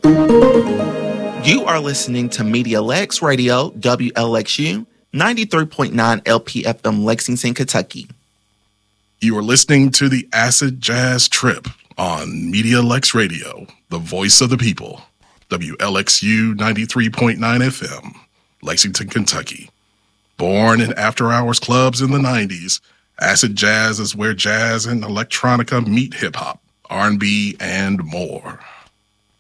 You are listening to Media Lex Radio, WLXU, 93.9 LPFM, Lexington, Kentucky. You are listening to the Acid Jazz Trip on Media Lex Radio, the voice of the people, WLXU 93.9 FM, Lexington, Kentucky. Born in after-hours clubs in the 90s, acid jazz is where jazz and electronica meet hip-hop, R&B, and more.